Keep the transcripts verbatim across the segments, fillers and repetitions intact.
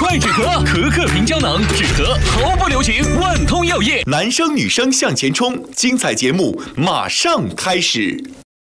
快止咳，可可平胶囊止咳毫不留情，万通药业。 男生女生向前冲，精彩节目马上开始。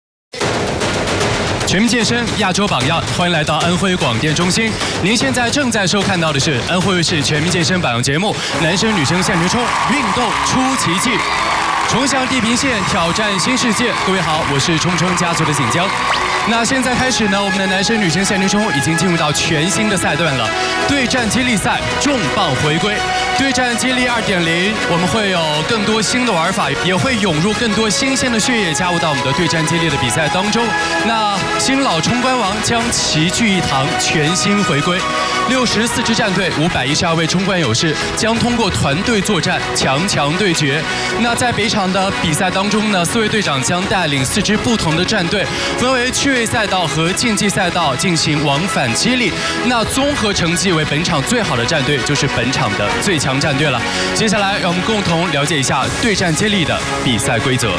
全民健身亚洲榜样，欢迎来到安徽广电中心。您现在正在收看到的是安徽卫视全民健身榜样节目《男生女生向前冲，运动出奇迹》。冲向地平线，挑战新世界。各位好，我是冲冲家族的锦江。那现在开始呢，我们的男生女生向前冲已经进入到全新的赛段了，对战接力赛重磅回归。对战接力 二点零， 我们会有更多新的玩法，也会涌入更多新鲜的血液加入到我们的对战接力的比赛当中。那新老冲关王将齐聚一堂，全新回归。六十四支战队，五百一十二位冲关勇士将通过团队作战强强对决。那在北场的比赛当中呢，四位队长将带领四支不同的战队，分为趣味赛道和竞技赛道进行往返接力。那综合成绩为本场最好的战队，就是本场的最强战队了。接下来，让我们共同了解一下对战接力的比赛规则。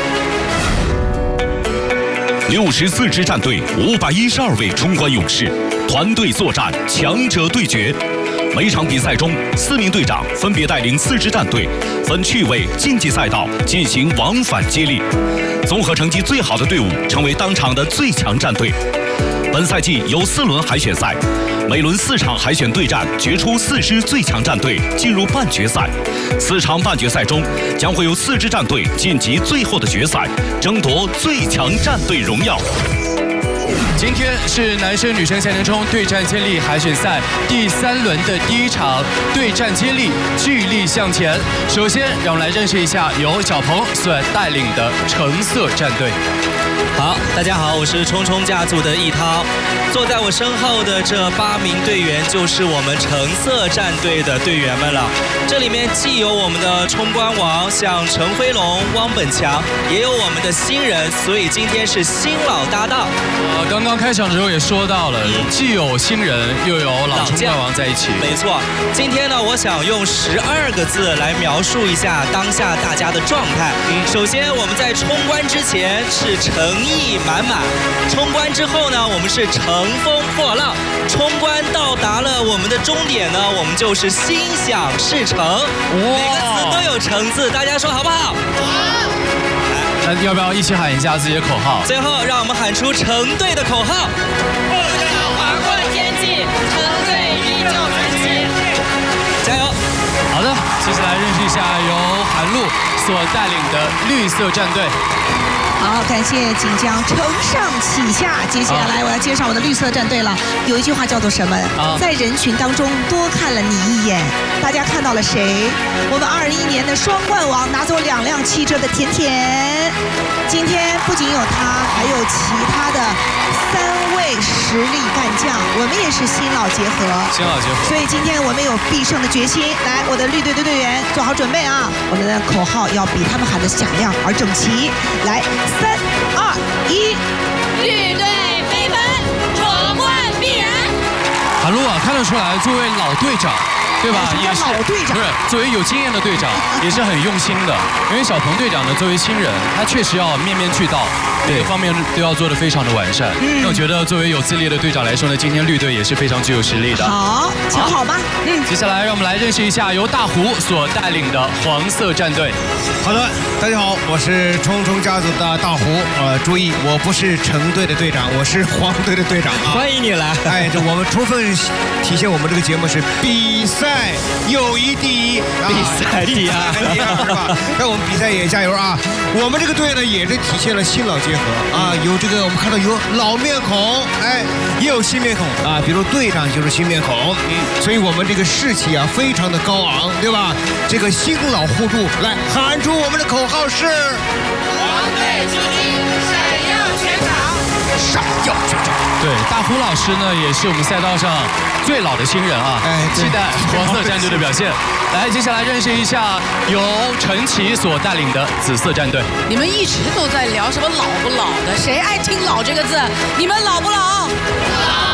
六十四支战队，五百一十二位冲关勇士，团队作战，强者对决。每场比赛中，四名队长分别带领四支战队，分趣味、竞技赛道进行往返接力。综合成绩最好的队伍成为当场的最强战队。本赛季有四轮海选赛，每轮四场海选对战，决出四支最强战队进入半决赛。四场半决赛中，将会有四支战队晋级最后的决赛，争夺最强战队荣耀。 今天是男生女生向前冲对战接力海选赛第三轮的第一场对战接力聚力向前。首先，让我们来认识一下由小鹏所带领的橙色战队。 好，大家好，我是冲冲家族的易涛。坐在我身后的这八名队员就是我们橙色战队的队员们了。这里面既有我们的冲关王，像陈辉龙、汪本强，也有我们的新人，所以今天是新老搭档。 呃，刚刚开场的时候也说到了，嗯、既有新人，又有老冲关王在一起。 没错，今天呢，我想用十二个字来描述一下当下大家的状态。嗯、首先，我们在冲关之前是诚意满满，冲关之后呢，我们是乘风破浪，冲关到达了我们的终点呢，我们就是心想事成。每个词都有诚字，大家说好不好？好。 那要不要一起喊一下自己的口号？ 最后，让我们喊出橙队的口号： 不要划过天际，橙队依旧传奇。 加油！ 好的，接下来认识一下由韩露所带领的绿色战队。 好，感谢锦江承上启下。接下来我要介绍我的绿色战队了。有一句话叫做什么？在人群当中多看了你一眼。大家看到了谁？我们二一年的双冠王，拿走两辆汽车的甜甜。今天不仅有他，还有其他的三位实力干将。我们也是新老结合， 新老结合。 所以今天我们有必胜的决心。来，我的绿队的队员做好准备啊！我们的口号要比他们喊的响亮而整齐。来。三二一， 绿队飞奔，闯关必然。 韩露啊，看得出来，作为老队长，对吧？ 也是老队长， 不是作为有经验的队长，也是很用心的。因为小鹏队长呢，作为新人，他确实要面面俱到，每个方面都要做得非常的完善。嗯，那我觉得作为有资历的队长来说呢，今天绿队也是非常具有实力的。 好，请好吧。 嗯，接下来让我们来认识一下由大胡所带领的黄色战队。 好的，大家好，我是冲冲家族的大胡。呃，注意，我不是橙队的队长，我是黄队的队长啊。 欢迎你来。 哎，这我们充分体现我们这个节目是比赛友谊第一， 比赛第二， 第二是吧？那我们比赛也加油啊！我们这个队呢，也是体现了新老结合啊，有这个我们看到有老面孔，哎，也有新面孔啊，比如队长就是新面孔，嗯，所以我们这个士气啊，非常的高昂，对吧？这个新老互助，来喊出我们的口号是： 黄队出击，闪耀全场， 闪耀全场。 对，大胡老师呢，也是我们赛道上最老的新人啊，哎，期待黄色战队的表现。来，接下来认识一下由陈琦所带领的紫色战队。 你们一直都在聊什么老不老的，谁爱听老这个字？你们老不老？老。